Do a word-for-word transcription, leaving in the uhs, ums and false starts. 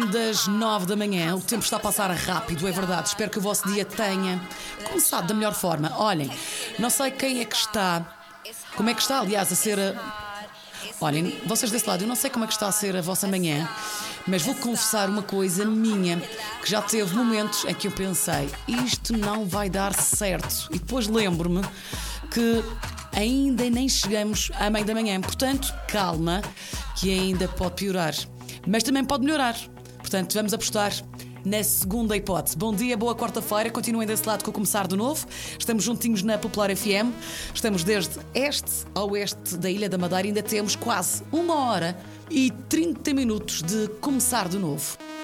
das nove da manhã. O tempo está a passar rápido, é verdade. Espero que o vosso dia tenha começado da melhor forma. Olhem, não sei quem é que está, como é que está, aliás, a ser a... Olhem, vocês desse lado, eu não sei como é que está a ser a vossa manhã, mas vou confessar uma coisa minha, que já teve momentos em que eu pensei, isto não vai dar certo. E depois lembro-me que ainda nem chegamos à meia da manhã. Portanto, calma, que ainda pode piorar. Mas também pode melhorar. Portanto, vamos apostar na segunda hipótese. Bom dia, boa quarta-feira. Continuem desse lado com o Começar de Novo. Estamos juntinhos na Popular F M. Estamos desde este a oeste da Ilha da Madeira. Ainda temos quase uma hora e trinta minutos de Começar de Novo.